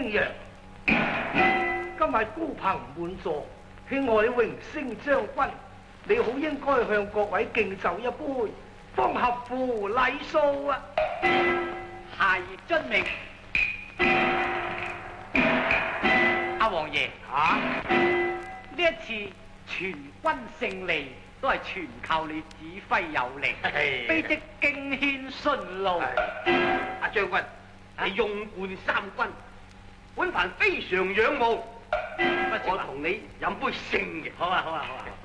陽，今日孤憑滿座，勸我哋榮升將軍，你好應該向各位敬酒一杯，方合乎禮數啊！ 下兒遵命。阿王爺呢一次全軍勝利，都係全靠你指揮有力，卑職敬獻順路。 阿將軍，你勇冠三軍，本藩非常仰慕。我同你飲杯勝嘅。 好啊，好啊，好啊！